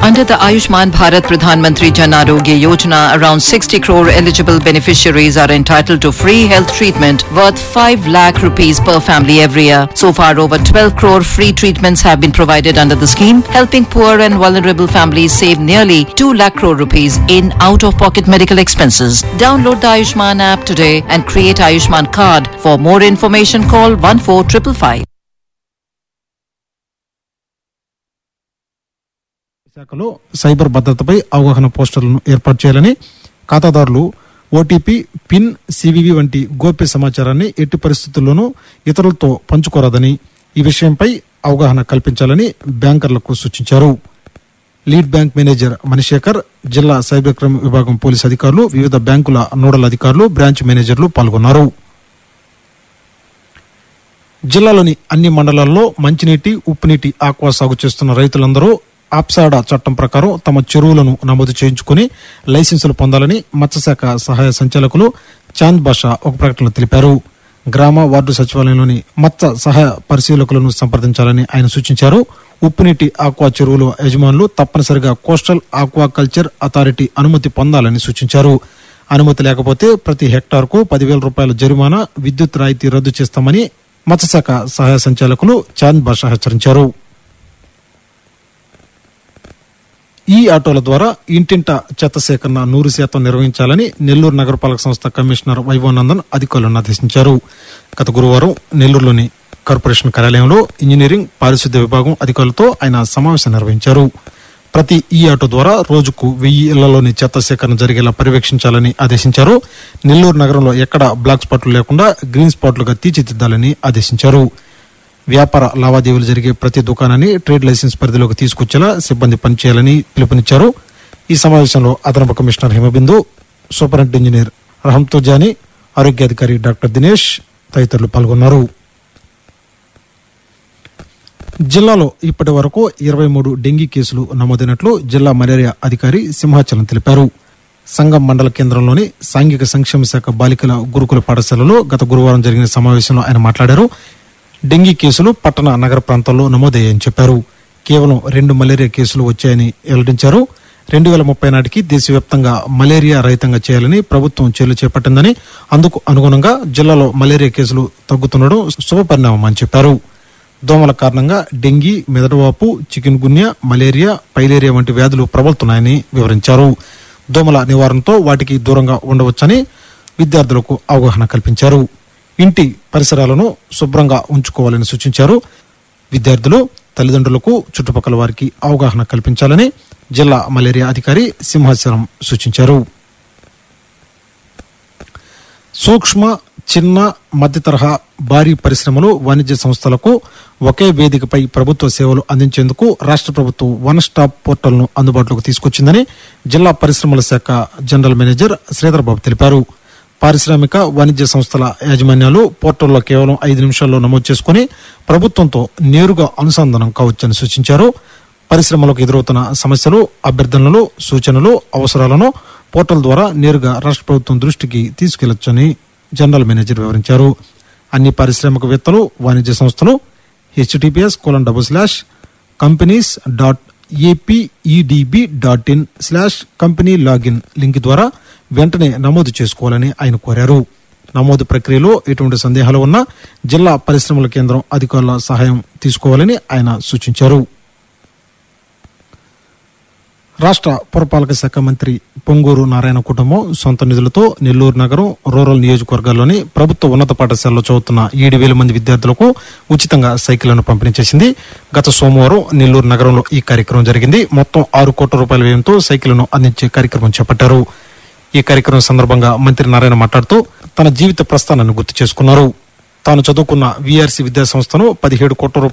Under the Ayushman Bharat Pradhan Mantri Jan Arogya Yojana, around 60 crore eligible beneficiaries are entitled to free health treatment worth 5 lakh rupees per family every year. So far, over 12 crore free treatments have been provided under the scheme, helping poor and vulnerable families save nearly 2 lakh crore rupees in out-of-pocket medical expenses. Download the Ayushman app today and create Ayushman card. For more information, call 14555. శాఖలో cyber భద్రతపై అవగాహన పోస్టర్లను ఏర్పాటు చేయాలని, ఖాతాదారులు OTP, pin, CVV వంటి గోప్య సమాచారాన్ని ఎట్టి పరిస్థితుల్లోనూ ఇతరులతో పంచుకోరాదని, ఈ విషయంపై అవగాహన కల్పించాలని బ్యాంకర్లకు సూచించారు. లీడ్ బ్యాంక్ మేనేజర్ మణిశేఖర్, జిల్లా సైబర్ క్రైమ్ విభాగం పోలీసు అధికారులు, వివిధ బ్యాంకుల నోడల్ అధికారులు, బ్రాంచ్ మేనేజర్లు పాల్గొన్నారు. జిల్లాలోని అన్ని మండలాల్లో మంచినీటి, ఉప్పునీటి ఆక్వా సాగు చేస్తున్న రైతులందరూ ఆప్సాడా చట్టం ప్రకారం తమ చెరువులను నమోదు చేయించుకుని లైసెన్సులు పొందాలని మత్స్యశాఖ సహాయ సంచాలకులు చాంద్ బాషా ఒక ప్రకటనలో తెలిపారు. గ్రామ వార్డు సచివాలయంలోని మత్స్య సహాయ పరిశీలకులను సంప్రదించాలని ఆయన సూచించారు. ఉప్పునీటి ఆక్వా చెరువుల యజమానులు తప్పనిసరిగా కోస్టల్ ఆక్వా కల్చర్ అథారిటీ అనుమతి పొందాలని సూచించారు. అనుమతి లేకపోతే ప్రతి హెక్టార్కు 10,000 రూపాయల జరిమానా, విద్యుత్ రాయితీ రద్దు చేస్తామని మత్స్యశాఖ సహాయ సంచాలకులు చాంద్ బాషా హెచ్చరించారు. ఈ ఆటోల ద్వారా ఇంటింట చెత్త సేకరణ 100% నిర్వహించాలని నెల్లూరు నగరపాలక సంస్థ కమిషనర్ వైభవనందన్ అధికారులను ఆదేశించారు. గత గురువారం నెల్లూరులోని కార్పొరేషన్ కార్యాలయంలో ఇంజనీరింగ్, పారిశుద్ధ్య విభాగం అధికారులతో ఆయన సమావేశం నిర్వహించారు. ప్రతి ఈ ఆటో ద్వారా రోజుకు 1000 ఇళ్లలోని చెత్త సేకరణ జరిగేలా పర్యవేక్షించాలని ఆదేశించారు. నెల్లూరు నగరంలో ఎక్కడ బ్లాక్ స్పాట్లు లేకుండా గ్రీన్ స్పాట్లుగా తీర్చిదిద్దాలని ఆదేశించారు. వ్యాపార లావాదేవీలు జరిగే ప్రతి దుకాణాన్ని ట్రేడ్ లైసెన్స్ పరిధిలోకి తీసుకొచ్చేలా సిబ్బంది పనిచేయాలని పిలుపునిచ్చారు. ఈ సమావేశంలో అదనపు commissioner Himabindu, superintendent engineer రహంతుజానీ, ఆరోగ్యాధికారి doctor Dinesh తదితరులు పాల్గొన్నారు. జిల్లాలో ఇప్పటి వరకు 23 డెంగీ కేసులు నమోదైనట్లు జిల్లా మలేరియా అధికారి సింహాచలం తెలిపారు. సంగం మండల కేంద్రంలోని సాంఘిక సంక్షేమ శాఖ బాలికల గురుకుల పాఠశాలలో గత గురువారం జరిగిన సమావేశంలో ఆయన మాట్లాడారు. డెంగీ కేసులు పట్టణ, నగర ప్రాంతాల్లో నమోదయ్యాయని చెప్పారు. కేవలం 2 మలేరియా కేసులు వచ్చాయని వెల్లడించారు. 2030 నాటికి దేశవ్యాప్తంగా మలేరియా రహితంగా చేయాలని ప్రభుత్వం చర్యలు చేపట్టిందని, అందుకు అనుగుణంగా జిల్లాలో మలేరియా కేసులు తగ్గుతుండడం శుభపరిణామమని చెప్పారు. దోమల కారణంగా డెంగీ, మెదడువాపు, చికెన్ గున్యా, మలేరియా, పైలేరియా వంటి వ్యాధులు ప్రబలుతున్నాయని వివరించారు. దోమల నివారణతో వాటికి దూరంగా ఉండవచ్చని విద్యార్థులకు అవగాహన కల్పించారు. ఇంటి పరిసరాలను శుభ్రంగా ఉంచుకోవాలని సూచించారు. విద్యార్థులు, తల్లిదండ్రులకు, చుట్టుపక్కల వారికి అవగాహన కల్పించాలని జిల్లా మలేరియా అధికారి సింహాచలం సూచించారు. సూక్ష్మ, చిన్న, మధ్య తరహా, భారీ పరిశ్రమలు, వాణిజ్య సంస్థలకు ఒకే వేదికపై ప్రభుత్వ సేవలు అందించేందుకు రాష్ట్ర ప్రభుత్వం వన్ స్టాప్ పోర్టల్ను అందుబాటులోకి తీసుకొచ్చిందని జిల్లా పరిశ్రమల శాఖ జనరల్ మేనేజర్ శ్రీధర్ బాబు తెలిపారు. పారిశ్రామిక, వాణిజ్య సంస్థల యాజమాన్యాలు పోర్టల్లో కేవలం 5 నిమిషాల్లో నమోదు చేసుకుని ప్రభుత్వంతో నేరుగా అనుసంధానం కావచ్చని సూచించారు. పరిశ్రమలకు ఎదురవుతున్న సమస్యలు, అభ్యర్థనలు, సూచనలు, అవసరాలను పోర్టల్ ద్వారా నేరుగా రాష్ట్ర ప్రభుత్వం దృష్టికి తీసుకెళ్లొచ్చని జనరల్ మేనేజర్ వివరించారు. అన్ని పారిశ్రామికవేత్తలు, వాణిజ్య సంస్థలు https://companies.apedb.in/company-login లింక్ ద్వారా వెంటనే నమోదు చేసుకోవాలని ఆయన కోరారు. నమోదు ప్రక్రియలో ఎటువంటి సందేహాలు ఉన్నా జిల్లా పరిశ్రమల కేంద్రం అధికారుల సహాయం తీసుకోవాలని ఆయన సూచించారు. రాష్ట్ర పురపాలక శాఖ మంత్రి పొంగూరు నారాయణ కుటుంబం సొంత నిధులతో నెల్లూరు నగరం, రూరల్ నియోజకవర్గాల్లోని ప్రభుత్వ ఉన్నత పాఠశాలలో చదువుతున్న 7,000 మంది విద్యార్థులకు ఉచితంగా సైకిళ్లను పంపిణీ చేసింది. గత సోమవారం నెల్లూరు నగరంలో ఈ కార్యక్రమం జరిగింది. మొత్తం 6 కోట్ల రూపాయల వ్యయంతో సైకిళ్లను అందించే కార్యక్రమం చేపట్టారు. ఈ కార్యక్రమం సందర్భంగా మంత్రి నారాయణ మాట్లాడుతూ తన జీవిత ప్రస్థానాన్ని గుర్తు చేసుకున్నారు. తాను చదువుకున్న వీఆర్సీ విద్యా సంస్థను 17 కోట్ల